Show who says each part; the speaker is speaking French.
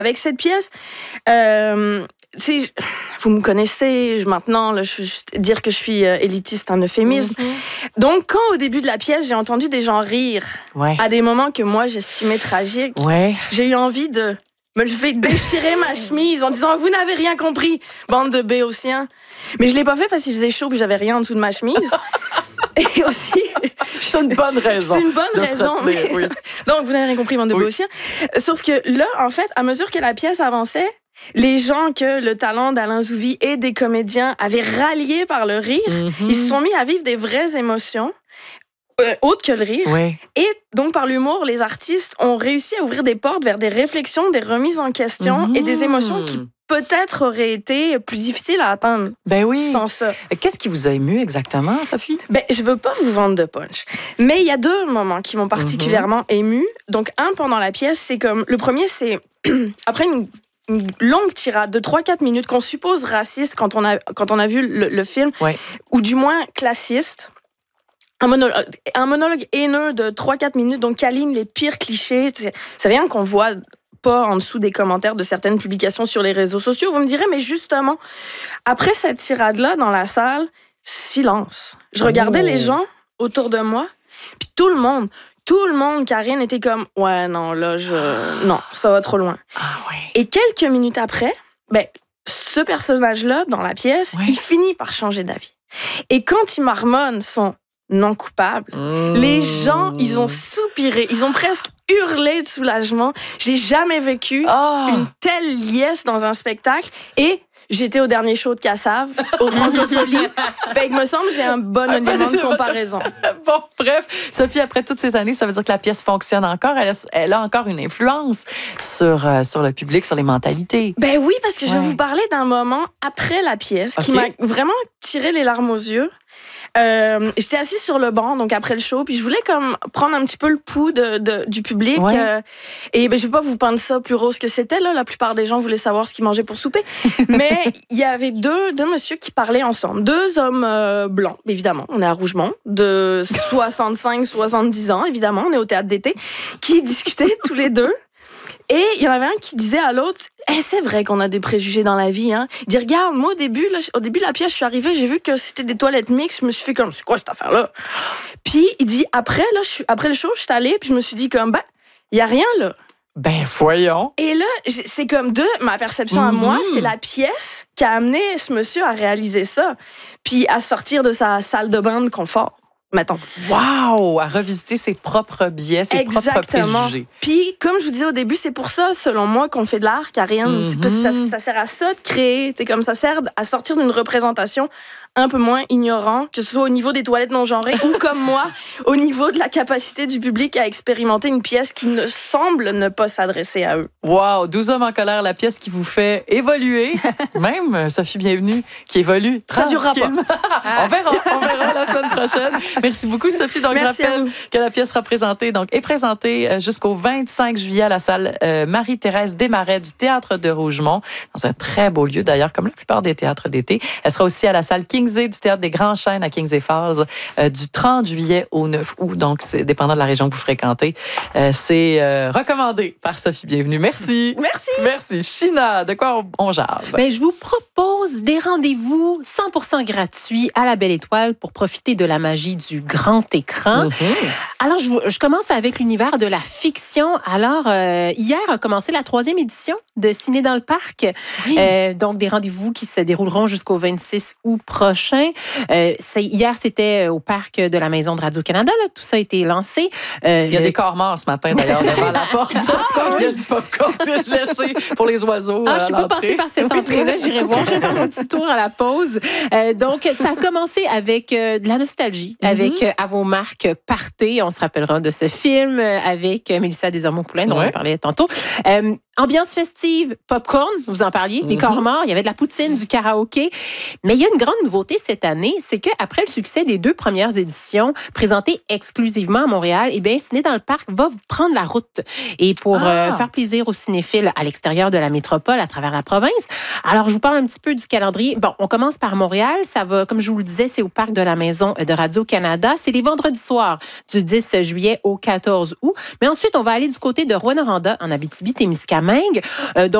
Speaker 1: Avec cette pièce, vous me connaissez maintenant, là, dire que je suis élitiste, un euphémisme. Donc, quand au début de la pièce, j'ai entendu des gens rire à des moments que moi, j'estimais tragiques, j'ai eu envie de me lever, déchirer ma chemise en disant « Vous n'avez rien compris, bande de béotiens ». Mais je l'ai pas fait parce qu'il faisait chaud et j'avais rien en dessous de ma chemise. Et aussi...
Speaker 2: C'est une bonne raison.
Speaker 1: C'est une bonne raison. Oui. Donc, vous n'avez rien compris, bande de béotiens. Sauf que là, en fait, à mesure que la pièce avançait, les gens que le talent d'Alain Zouvi et des comédiens avaient ralliés par le rire, ils se sont mis à vivre des vraies émotions, autres que le rire. Et donc, par l'humour, les artistes ont réussi à ouvrir des portes vers des réflexions, des remises en question et des émotions qui peut-être auraient été plus difficiles à atteindre sans ça.
Speaker 2: Qu'est-ce qui vous a ému exactement, Sophie?
Speaker 1: Je veux pas vous vendre de punch, mais il y a deux moments qui m'ont particulièrement ému. Donc, un, pendant la pièce, c'est comme... Le premier, c'est après une longue tirade de 3-4 minutes qu'on suppose raciste quand on a vu le film, ou du moins classiste. Un monologue haineux de 3-4 minutes, donc qui aligne les pires clichés. C'est rien qu'on voit pas en dessous des commentaires de certaines publications sur les réseaux sociaux. Vous me direz, mais justement, après cette tirade-là dans la salle, silence. Je regardais les gens autour de moi, puis tout le monde, Karine, était comme « Ouais, non, là, non, ça va trop loin. » Et quelques minutes après, ce personnage-là, dans la pièce, il finit par changer d'avis. Et quand il marmonne son non coupable, les gens, ils ont soupiré, ils ont presque hurlé de soulagement. J'ai jamais vécu une telle liesse dans un spectacle. Et j'étais au dernier show de Cassave, au Francophonie. Fait que me semble j'ai un bon élément de comparaison.
Speaker 2: Bon, bref, Sophie, après toutes ces années, ça veut dire que la pièce fonctionne encore. Elle a encore une influence sur le public, sur les mentalités.
Speaker 1: Oui, parce que je vais vous parler d'un moment après la pièce qui m'a vraiment tiré les larmes aux yeux. J'étais assise sur le banc, donc après le show, puis je voulais comme prendre un petit peu le pouls du public. Et je vais pas vous peindre ça plus rose que c'était, là. La plupart des gens voulaient savoir ce qu'ils mangeaient pour souper. Mais il y avait deux messieurs qui parlaient ensemble. Deux hommes blancs, évidemment. On est à Rougemont, de 65-70 ans, évidemment. On est au théâtre d'été, qui discutaient tous les deux. Et il y en avait un qui disait à l'autre, c'est vrai qu'on a des préjugés dans la vie. Hein. Il dit, regarde, moi, au début de la pièce, je suis arrivée, j'ai vu que c'était des toilettes mixtes. Je me suis fait comme, c'est quoi cette affaire-là? Puis il dit, après le show, je suis allée, puis je me suis dit comme, il n'y a rien là.
Speaker 2: Voyons.
Speaker 1: Et là, c'est comme ma perception à moi, c'est la pièce qui a amené ce monsieur à réaliser ça, puis à sortir de sa salle de bain de confort. Mettons.
Speaker 2: Wow! À revisiter ses propres biais, ses propres préjugés.
Speaker 1: Puis, comme je vous disais au début, c'est pour ça, selon moi, qu'on fait de l'art, Karine. C'est parce que ça sert à ça de créer. C'est comme ça sert à sortir d'une représentation un peu moins ignorant, que ce soit au niveau des toilettes non genrées ou comme moi, au niveau de la capacité du public à expérimenter une pièce qui ne semble ne pas s'adresser à eux.
Speaker 2: Wow! 12 hommes en colère, la pièce qui vous fait évoluer. Même Sophie Bienvenue qui évolue.
Speaker 1: Ça durera pas.
Speaker 2: On verra la semaine prochaine. Merci beaucoup, Sophie. Donc, je rappelle que la pièce est présentée jusqu'au 25 juillet à la salle Marie-Thérèse Desmarais du Théâtre de Rougemont, dans un très beau lieu, d'ailleurs, comme la plupart des théâtres d'été. Elle sera aussi à la salle Kingsley du Théâtre des Grands Chênes à Kingsley Falls du 30 juillet au 9 août. Donc, c'est dépendant de la région que vous fréquentez. C'est recommandé par Sophie Bienvenue. Merci. Merci. China, de quoi on jase?
Speaker 3: Je vous propose des rendez-vous 100% gratuits à la Belle Étoile pour profiter de la magie du grand écran. Alors, je commence avec l'univers de la fiction. Alors, hier a commencé la 3e édition de Ciné dans le Parc. Donc, des rendez-vous qui se dérouleront jusqu'au 26 août prochain. Hier, c'était au parc de la Maison de Radio-Canada. Là, tout ça a été lancé.
Speaker 2: Il y a des corps morts ce matin, d'ailleurs, devant la porte. Il y a du popcorn laissé pour les oiseaux.
Speaker 3: Je ne suis pas passée par cette entrée-là. J'irai voir. Je vais faire mon petit tour à la pause. Donc, ça a commencé avec de la nostalgie, avec À vos marques, partez. On se rappellera de ce film avec Mélissa Desormeaux-Poulain, dont on parlait tantôt. Ambiance festive, popcorn, vous en parliez, les corps morts, il y avait de la poutine, du karaoké. Mais il y a une grande nouveauté cette année, c'est qu'après le succès des 2 premières éditions présentées exclusivement à Montréal, Ciné dans le Parc va prendre la route. Et pour faire plaisir aux cinéphiles à l'extérieur de la métropole, à travers la province. Alors, je vous parle un petit peu du calendrier. Bon, on commence par Montréal. Ça va, comme je vous le disais, c'est au parc de la Maison de Radio-Canada. C'est les vendredis soirs du 10 juillet au 14 août. Mais ensuite, on va aller du côté de Rouyn-Noranda, en Abitibi-Témiscamingue. Domingue. Donc,